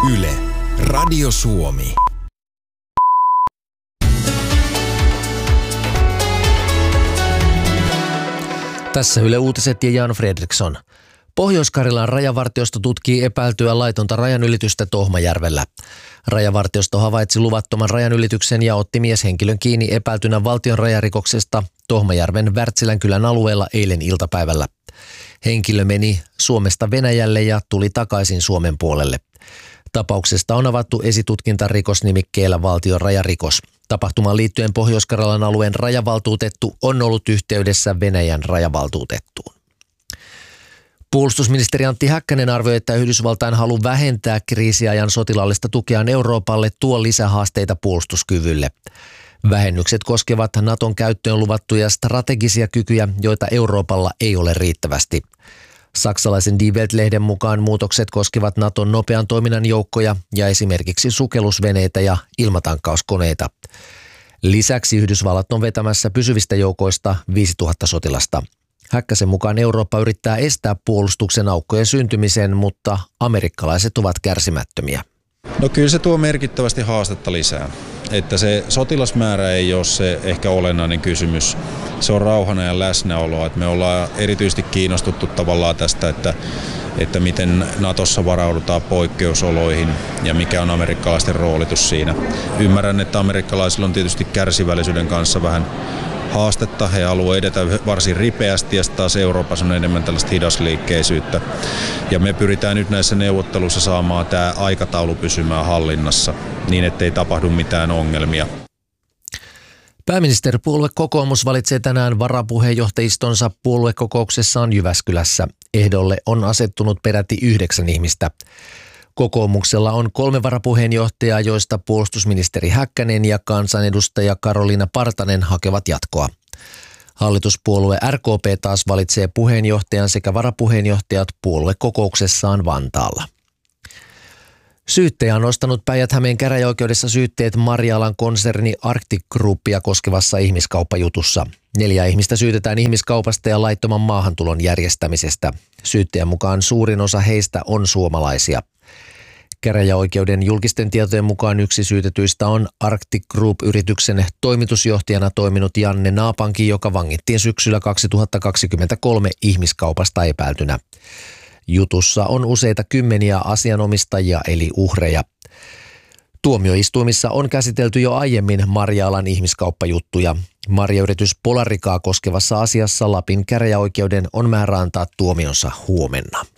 Yle, Radio Suomi. Tässä Yle Uutiset ja Jan Fredriksson. Pohjois-Karjalan rajavartiosto tutkii epäiltyä laitonta rajanylitystä Tohmajärvellä. Rajavartiosto havaitsi luvattoman rajanylityksen ja otti mieshenkilön kiinni epäiltynä valtion rajarikoksesta Tohmajärven Wärtsilänkylän alueella eilen iltapäivällä. Henkilö meni Suomesta Venäjälle ja tuli takaisin Suomen puolelle. Tapauksesta on avattu esitutkinta rikosnimikkeellä valtion rajarikos. Tapahtumaan liittyen Pohjois-Karjalan alueen rajavaltuutettu on ollut yhteydessä Venäjän rajavaltuutettuun. Puolustusministeri Antti Häkkänen arvioi, että Yhdysvaltain halu vähentää kriisiajan sotilaallista tukeaan Euroopalle tuo lisähaasteita puolustuskyvylle. Vähennykset koskevat Naton käyttöön luvattuja strategisia kykyjä, joita Euroopalla ei ole riittävästi. Saksalaisen Die Welt-lehden mukaan muutokset koskevat Naton nopean toiminnan joukkoja ja esimerkiksi sukellusveneitä ja ilmatankkauskoneita. Lisäksi Yhdysvallat on vetämässä pysyvistä joukoista 5000 sotilasta. Häkkäsen mukaan Eurooppa yrittää estää puolustuksen aukkojen syntymisen, mutta amerikkalaiset ovat kärsimättömiä. No kyllä se tuo merkittävästi haastetta lisää. Että se sotilasmäärä ei ole se ehkä olennainen kysymys. Se on rauhan ja läsnäoloa. Että me ollaan erityisesti kiinnostuttu tavallaan tästä, että miten Natossa varaudutaan poikkeusoloihin ja mikä on amerikkalaisten roolitus siinä. Ymmärrän, että amerikkalaisilla on tietysti kärsivällisyyden kanssa vähän haastetta. He haluavat edetä varsin ripeästi ja taas Euroopassa on enemmän tällaista hidasliikkeisyyttä. Ja me pyritään nyt näissä neuvotteluissa saamaan tämä aikataulu pysymään hallinnassa niin, ettei tapahdu mitään ongelmia. Pääministeripuolue Kokoomus valitsee tänään varapuheenjohtajistonsa puoluekokouksessaan Jyväskylässä. Ehdolle on asettunut peräti 9 ihmistä. Kokoomuksella on 3 varapuheenjohtajaa, joista puolustusministeri Häkkänen ja kansanedustaja Karoliina Partanen hakevat jatkoa. Hallituspuolue RKP taas valitsee puheenjohtajan sekä varapuheenjohtajat puoluekokouksessaan Vantaalla. Syyttäjä on nostanut Päijät-Hämeen käräjäoikeudessa syytteet Marja-alan konserni Arctic Groupia koskevassa ihmiskauppajutussa. 4 ihmistä syytetään ihmiskaupasta ja laittoman maahantulon järjestämisestä. Syyttäjän mukaan suurin osa heistä on suomalaisia. Käräjäoikeuden julkisten tietojen mukaan yksi syytetyistä on Arctic Group-yrityksen toimitusjohtajana toiminut Janne Naapanki, joka vangittiin syksyllä 2023 ihmiskaupasta epäiltynä. Jutussa on useita kymmeniä asianomistajia eli uhreja. Tuomioistuimissa on käsitelty jo aiemmin Marja-alan ihmiskauppajuttuja. Marjayritys Polaricaa koskevassa asiassa Lapin käräjäoikeuden on määrä antaa tuomionsa huomenna.